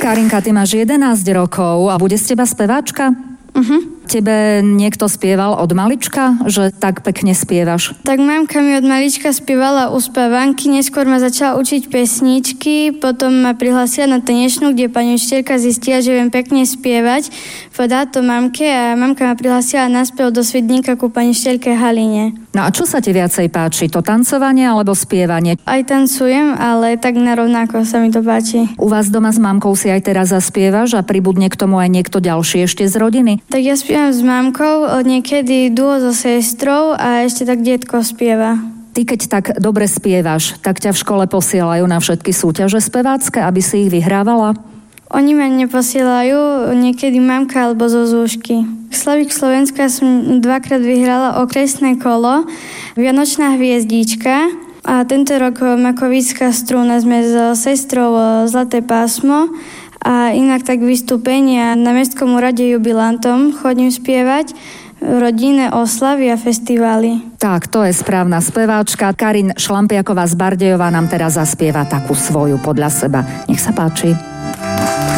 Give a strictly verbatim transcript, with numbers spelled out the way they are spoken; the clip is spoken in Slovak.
Karinka, ty máš jedenásť rokov a bude z teba speváčka? Uh-huh. Tebe niekto spieval od malička, že tak pekne spievaš? Tak mamka mi od malička spievala uspávanky, neskôr ma začala učiť pesničky, potom ma prihlásila na tanečnú, kde pani učiteľka zistila, že viem pekne spievať. Povedala to mamke a mamka ma prihlásila na spev do Svidníka ku pani učiteľke Haline. No a čo sa ti viacej páči, to tancovanie alebo spievanie? Aj tancujem, ale tak narovnako sa mi to páči. U vás doma s mamkou si aj teraz zaspievaš a pribudne k tomu aj niekto ďalší ešte z rodiny? Tak ja spievam s mamkou, niekedy duo so sestrou a ešte tak detko spieva. Ty keď tak dobre spievaš, tak ťa v škole posielajú na všetky súťaže spevácké, aby si ich vyhrávala? Oni ma neposielajú, niekedy mamka alebo zo Zúšky. Slavík Slovenska som dvakrát vyhrala okresné kolo, Vianočná hviezdička a tento rok Makovická strúna sme so sestrou Zlaté pásmo. A inak tak vystúpenia na Mestskom úrade jubilantom chodím spievať, rodinné oslavy a festivály. Tak, to je správna speváčka. Karin Šlampiaková z Bardejova nám teraz zaspieva takú svoju podľa seba. Nech sa páči.